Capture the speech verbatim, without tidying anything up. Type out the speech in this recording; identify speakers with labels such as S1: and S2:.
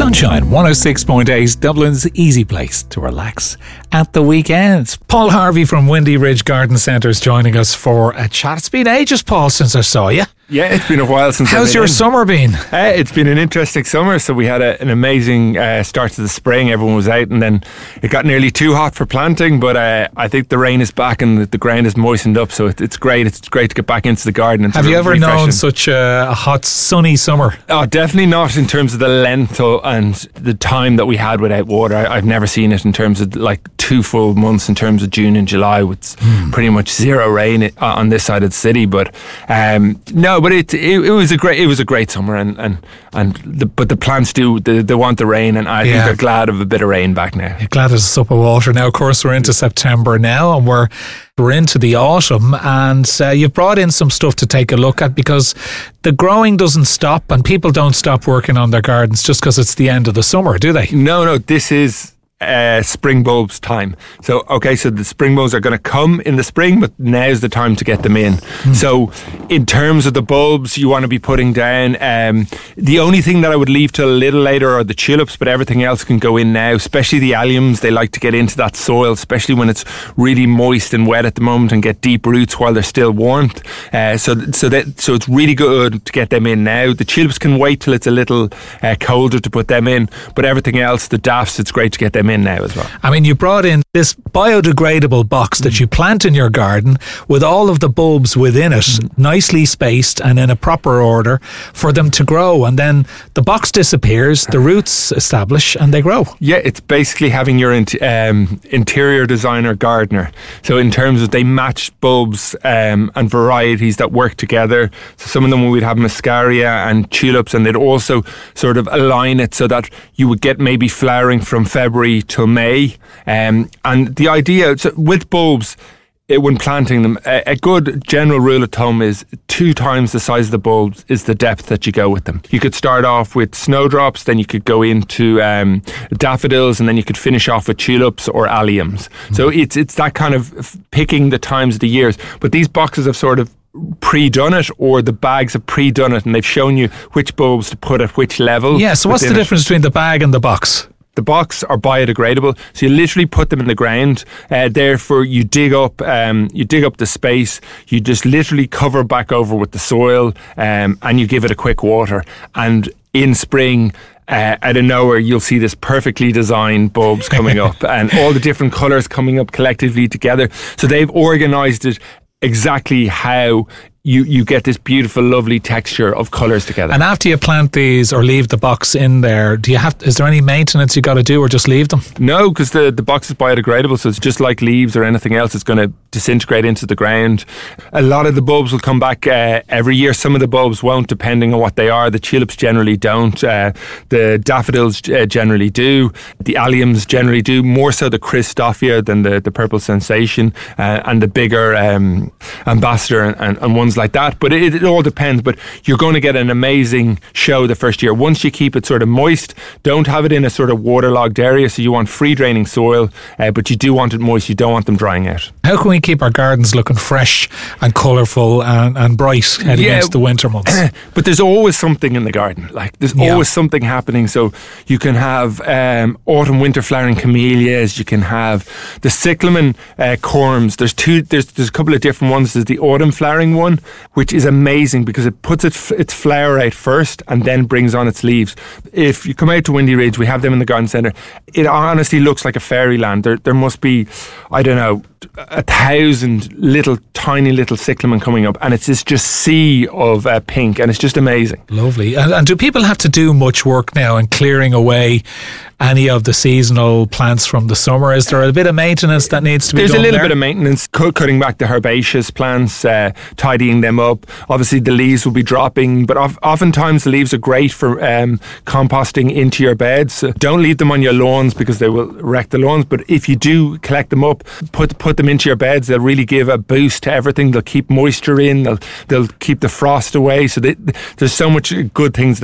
S1: Sunshine one oh six point eight, Dublin's easy place to relax at the weekends. Paul Harvey from Windy Ridge Garden Centre is joining us for a chat. It's been ages, Paul, since I saw you.
S2: Yeah, it's been a while since
S1: How's
S2: I've been
S1: your
S2: in.
S1: summer been?
S2: Uh, it's been an interesting summer. So we had a, an amazing uh, start to the spring. Everyone was out, and then it got nearly too hot for planting. But uh, I think the rain is back and the, the ground is moistened up. So it, it's great. It's great to get back into the garden. And
S1: Have you ever
S2: refreshing.
S1: known such a, a hot, sunny summer?
S2: Oh, definitely not in terms of the length and the time that we had without water. I, I've never seen it in terms of like two full months in terms of June and July with mm. pretty much zero rain on this side of the city. But um, no, but it, it it was a great it was a great summer, and and and the, but the plants do they, they want the rain, and I think
S1: Yeah.
S2: they're glad of a bit of rain back now.
S1: You're glad there's a sup of water now. Of course, we're into September now, and we're we're into the autumn, and uh, you've brought in some stuff to take a look at, because the growing doesn't stop, and people don't stop working on their gardens just because it's the end of the summer, do they?
S2: No, no, this is uh, spring bulbs time. So, okay, so the spring bulbs are going to come in the spring, but now's the time to get them in. Mm. So, in terms of the bulbs you want to be putting down, um, the only thing that I would leave till a little later are the tulips, but everything else can go in now, especially the alliums. They like to get into that soil, especially when it's really moist and wet at the moment, and get deep roots while they're still warmed. Uh, so, so that so it's really good to get them in now. The tulips can wait till it's a little uh, colder to put them in, but everything else, the dafts, it's great to get them in now as well.
S1: I mean, you brought in this biodegradable box that you plant in your garden with all of the bulbs within it, mm. nicely spaced and in a proper order for them to grow, and then the box disappears, the roots establish, and they grow.
S2: Yeah, it's basically having your in- um, interior designer gardener. So in terms of they match bulbs um, and varieties that work together. So some of them we'd have muscaria and tulips, and they'd also sort of align it so that you would get maybe flowering from February till May. Um, and the idea so with bulbs, it, when planting them, a, a good general rule of thumb is two times the size of the bulbs is the depth that you go with them. You could start off with snowdrops, then you could go into um, daffodils, and then you could finish off with tulips or alliums. Mm. So it's it's that kind of picking the times of the years. But these boxes have sort of pre-done it, or the bags have pre-done it, and they've shown you which bulbs to put at which level.
S1: Yeah, so what's the difference it. between the bag and the box?
S2: The box are biodegradable, so you literally put them in the ground. Uh, therefore, you dig up, um, you dig up the space. You just literally cover back over with the soil, um, and you give it a quick water. And in spring, uh, out of nowhere, you'll see this perfectly designed bulbs coming up, and all the different colours coming up collectively together. So they've organised it exactly how you, you get this beautiful, lovely texture of colours together.
S1: And after you plant these or leave the box in there, do you have? Is there any maintenance you got to do, or just leave them?
S2: No, because the, the box is biodegradable, so it's just like leaves or anything else. It's going to disintegrate into the ground. A lot of the bulbs will come back uh, every year. Some of the bulbs won't, depending on what they are. The tulips generally don't. Uh, the daffodils uh, generally do. The alliums generally do. More so the Christophia than the, the purple sensation, uh, and the bigger um, ambassador and, and, and ones like that. But it, it all depends. But you're going to get an amazing show the first year. Once you keep it sort of moist, don't have it in a sort of waterlogged area. So you want free draining soil, uh, but you do want it moist. You don't want them drying out.
S1: How can we keep our gardens looking fresh and colourful and, and bright heading
S2: yeah,
S1: into the winter months?
S2: But there's always something in the garden. Like there's yeah. always something happening. So you can have um, autumn winter flowering camellias. You can have the cyclamen uh, corms. There's two. There's there's a couple of different ones. There's the autumn flowering one, which is amazing because it puts its its flower out first and then brings on its leaves. If you come out to Windy Ridge, we have them in the garden centre. It honestly looks like a fairyland. There there must be, I don't know, a thousand little tiny little cyclamen coming up, and it's this just sea of uh, pink, and it's just amazing.
S1: Lovely. And, and do people have to do much work now in clearing away any of the seasonal plants from the summer? Is there a bit of maintenance that needs to be
S2: There's
S1: done?
S2: There's a little
S1: there?
S2: bit of maintenance, cutting back the herbaceous plants, uh, tidying them up. Obviously the leaves will be dropping, but of, oftentimes the leaves are great for um, composting into your beds. So don't leave them on your lawns because they will wreck the lawns, but if you do collect them up, put put them into your beds, they'll really give a boost to everything. They'll keep moisture in, they'll, they'll keep the frost away. So they, there's so much good things that